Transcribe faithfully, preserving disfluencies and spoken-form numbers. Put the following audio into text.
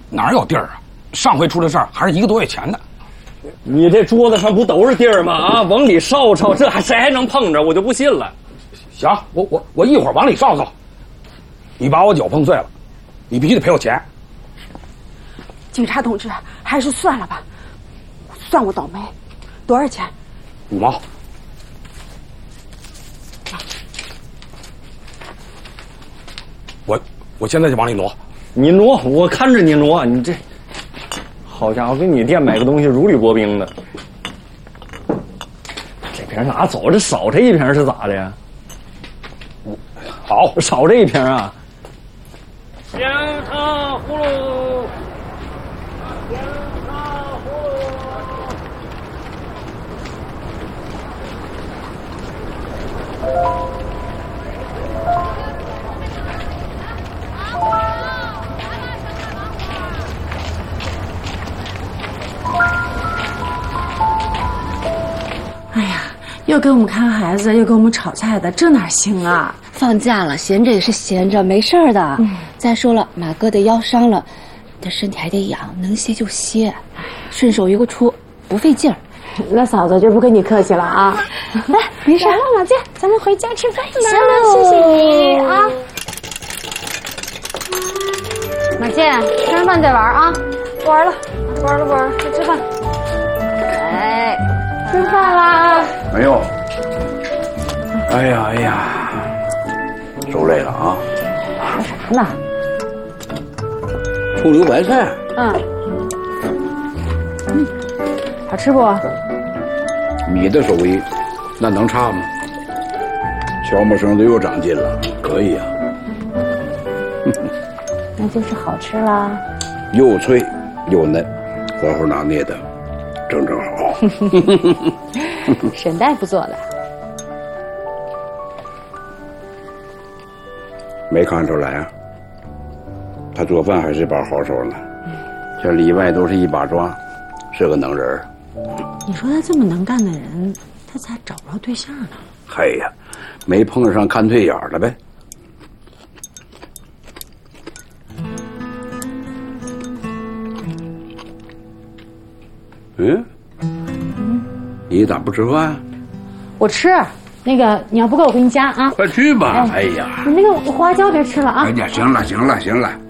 哪有地儿啊？上回出的事儿还是一个多月前的。 你这桌子上不都是地儿吗？啊，往里烧烧，这还谁还能碰着？我就不信了。 行，我我我一会儿往里烧烧。你把我酒碰碎了，你必须得赔我钱。 警察同志，还是算了吧，算我倒霉。多少钱？ 五毛。我我现在就往里挪。 你挪，我看着你挪，你这。好家伙，给你店买个东西如履薄冰的。这瓶拿走，这少这一瓶是咋的呀？ 好， 少这一瓶啊。 香茶葫芦，香茶葫芦。 哎呀，又给我们看孩子，又给我们炒菜的，这哪行啊？ 放假了，闲着也是闲着，没事儿的。嗯、再说了，马哥的腰伤了，他身体还得养，能歇就歇，顺手一个出，不费劲儿。 那嫂子就不跟你客气了啊。来，没事了，马健，咱们回家吃饭吧。行了，谢谢你啊。马健，吃完饭再玩啊。不玩了，不玩了，不玩了，快吃饭。来，吃饭啦。 没有。哎呀哎呀，受累了啊。 说啥呢？ 葱油白菜。 嗯。嗯，好吃不？ 你的手艺，那能差吗？小木生都又长进了，可以啊。 那就是好吃啦。 又脆又嫩，火候拿捏的正正好。 沈大夫做的。 没看出来啊，他做饭还是把好手呢。这里外都是一把抓，是个能人。 你说他这么能干的人，他咋找不着对象呢？ 嘿呀，没碰上看对眼了呗。嗯，嗯，你咋不吃饭？ 我吃。那个你要不够我给你加啊。 快去吧。哎呀， 你那个花椒别吃了啊。 哎呀，行了行了行了。